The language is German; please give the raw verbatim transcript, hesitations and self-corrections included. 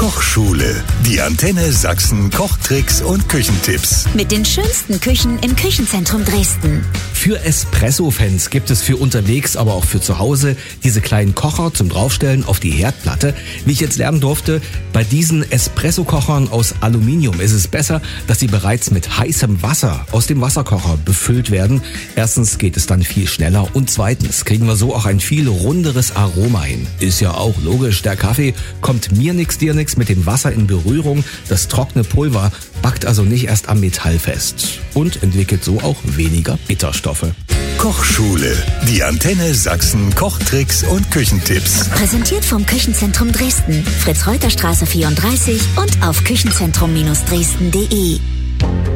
Kochschule. Die Antenne Sachsen Kochtricks und Küchentipps. Mit den schönsten Küchen im Küchenzentrum Dresden. Für Espresso-Fans gibt es für unterwegs, aber auch für zu Hause diese kleinen Kocher zum Draufstellen auf die Herdplatte. Wie ich jetzt lernen durfte, bei diesen Espresso-Kochern aus Aluminium ist es besser, dass sie bereits mit heißem Wasser aus dem Wasserkocher befüllt werden. Erstens geht es dann viel schneller und zweitens kriegen wir so auch ein viel runderes Aroma hin. Ist ja auch logisch, der Kaffee kommt mir nix, dir nix mit dem Wasser in Berührung. Das trockene Pulver backt also nicht erst am Metall fest und entwickelt so auch weniger Bitterstoffe. Kochschule. Die Antenne Sachsen Kochtricks und Küchentipps. Präsentiert vom Küchenzentrum Dresden. Fritz-Reuter-Straße vierunddreißig und auf küchenzentrum Dresden punkt de.